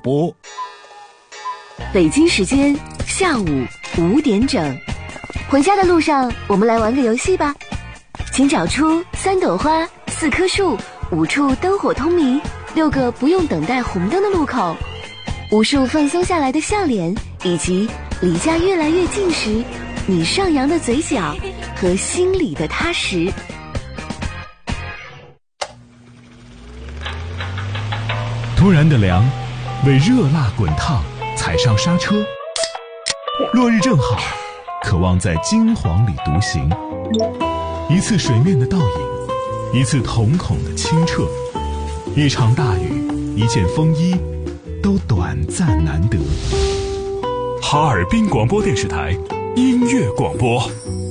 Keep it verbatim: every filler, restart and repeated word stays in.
播。 北京时间下午五点整，回家的路上，我们来玩个游戏吧。请找出三朵花、四棵树、五处灯火通明、六个不用等待红灯的路口，无数放松下来的笑脸，以及离家越来越近时，你上扬的嘴角和心里的踏实。 突然的凉，为热辣滚烫踩上刹车。落日正好，渴望在金黄里独行。一次水面的倒影，一次瞳孔的清澈，一场大雨，一件风衣，都短暂难得。 哈尔滨广播电视台音乐广播。